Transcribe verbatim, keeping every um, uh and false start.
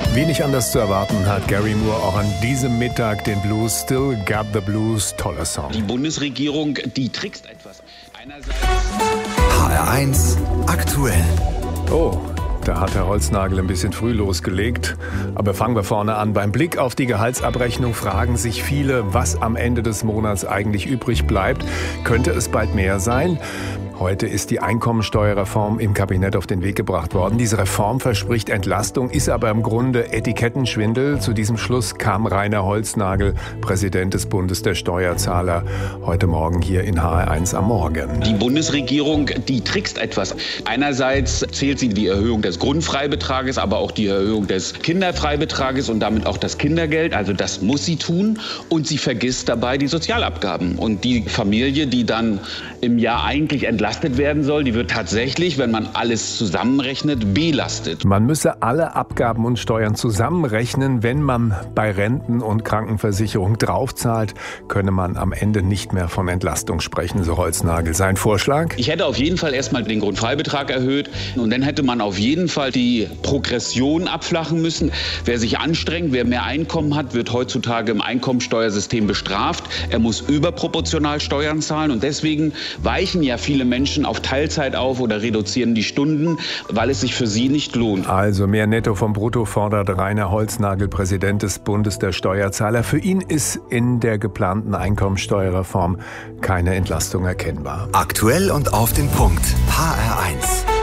Wie nicht anders zu erwarten, hat Gary Moore auch an diesem Mittag den Blues Still Got the Blues, toller Song. Die Bundesregierung, die trickst etwas. Einerseits H R eins aktuell. Oh, da hat Herr Holznagel ein bisschen früh losgelegt. Aber fangen wir vorne an. Beim Blick auf die Gehaltsabrechnung fragen sich viele, was am Ende des Monats eigentlich übrig bleibt. Könnte es bald mehr sein? Heute ist die Einkommensteuerreform im Kabinett auf den Weg gebracht worden. Diese Reform verspricht Entlastung, ist aber im Grunde Etikettenschwindel. Zu diesem Schluss kam Rainer Holznagel, Präsident des Bundes der Steuerzahler, heute Morgen hier in H R eins am Morgen. Die Bundesregierung, die trickst etwas. Einerseits zählt sie die Erhöhung des Grundfreibetrages, aber auch die Erhöhung des Kinderfreibetrages und damit auch das Kindergeld. Also das muss sie tun. Und sie vergisst dabei die Sozialabgaben. Und die Familie, die dann im Jahr eigentlich entlastet werden soll, die wird tatsächlich, wenn man alles zusammenrechnet, belastet. Man müsse alle Abgaben und Steuern zusammenrechnen. Wenn man bei Renten und Krankenversicherung draufzahlt, könne man am Ende nicht mehr von Entlastung sprechen, so Holznagel. Sein Vorschlag? Ich hätte auf jeden Fall erstmal den Grundfreibetrag erhöht und dann hätte man auf jeden Fall die Progression abflachen müssen. Wer sich anstrengt, wer mehr Einkommen hat, wird heutzutage im Einkommensteuersystem bestraft. Er muss überproportional Steuern zahlen und deswegen weichen ja viele Menschen auf Teilzeit auf oder reduzieren die Stunden, weil es sich für sie nicht lohnt. Also mehr Netto vom Brutto fordert Rainer Holznagel, Präsident des Bundes der Steuerzahler. Für ihn ist in der geplanten Einkommensteuerreform keine Entlastung erkennbar. Aktuell und auf den Punkt. H R eins.